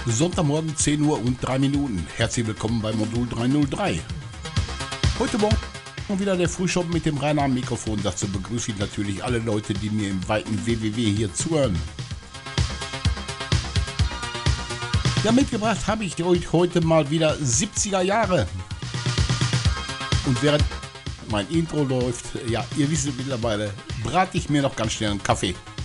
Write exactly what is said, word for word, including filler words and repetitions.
Sonntagmorgen zehn Uhr und drei Minuten. Herzlich willkommen bei Modul dreihundertdrei. Heute Morgen wieder der Frühschoppen mit dem Rainer am Mikrofon. Dazu begrüße ich natürlich alle Leute, die mir im weiten W W W hier zuhören. Ja, mitgebracht habe ich euch heute mal wieder siebziger Jahre. Und während mein Intro läuft, ja, ihr wisst es mittlerweile, brate ich mir noch ganz schnell einen Kaffee.